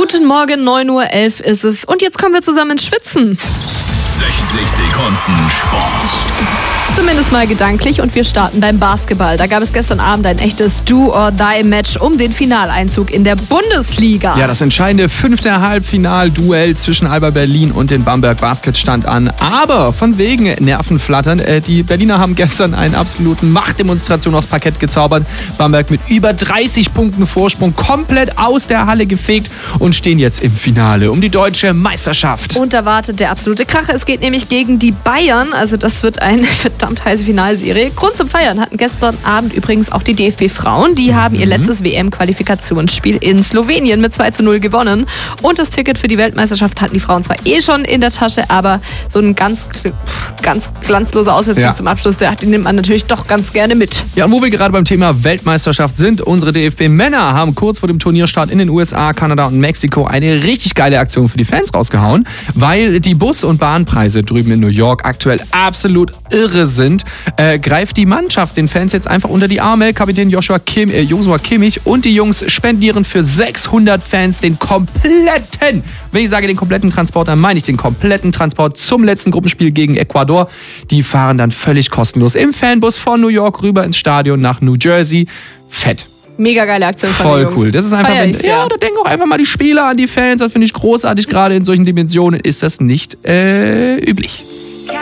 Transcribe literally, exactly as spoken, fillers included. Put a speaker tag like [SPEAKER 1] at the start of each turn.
[SPEAKER 1] Guten Morgen, neun Uhr elf ist es. Und jetzt kommen wir zusammen ins Schwitzen.
[SPEAKER 2] sechzig Sekunden Sport.
[SPEAKER 1] Zumindest mal gedanklich, und wir starten beim Basketball. Da gab es gestern Abend ein echtes Do-or-Die-Match um den Finaleinzug in der Bundesliga.
[SPEAKER 3] Ja, das entscheidende fünfte Halbfinal-Duell zwischen Alba Berlin und den Bamberg Baskets stand an. Aber von wegen Nervenflattern, äh, die Berliner haben gestern einen absoluten Machtdemonstration aufs Parkett gezaubert. Bamberg mit über dreißig Punkten Vorsprung komplett aus der Halle gefegt und stehen jetzt im Finale um die deutsche Meisterschaft.
[SPEAKER 1] Und da wartet der absolute Kracher. Es geht nämlich gegen die Bayern. Also das wird eine verdammt heiße Finalserie. Grund zum Feiern hatten gestern Abend übrigens auch die D F B-Frauen. Die haben ihr letztes W M-Qualifikationsspiel in Slowenien mit zwei zu null gewonnen. Und das Ticket für die Weltmeisterschaft hatten die Frauen zwar eh schon in der Tasche, aber so ein ganz, ganz glanzloser Auswärtssieg ja. zum Abschluss, der, den nimmt man natürlich doch ganz gerne mit.
[SPEAKER 3] Ja, und wo wir gerade beim Thema Weltmeisterschaft sind, unsere D F B-Männer haben kurz vor dem Turnierstart in den U S A, Kanada und Mexiko eine richtig geile Aktion für die Fans rausgehauen, weil die Bus- und Bahnpreise drüben in New York aktuell absolut irre sind, äh, greift die Mannschaft den Fans jetzt einfach unter die Arme. Kapitän Joshua, Kim, äh, Joshua Kimmich und die Jungs spendieren für sechshundert Fans den kompletten, wenn ich sage den kompletten Transport, dann meine ich den kompletten Transport zum letzten Gruppenspiel gegen Ecuador. Die fahren dann völlig kostenlos im Fanbus von New York rüber ins Stadion nach New Jersey. Fett.
[SPEAKER 1] Mega geile Aktion von
[SPEAKER 3] Voll
[SPEAKER 1] den Jungs.
[SPEAKER 3] cool. Das ist einfach, wenn, ja, da denken auch einfach mal die Spieler an die Fans. Das finde ich großartig. Gerade in solchen Dimensionen ist das nicht äh, üblich.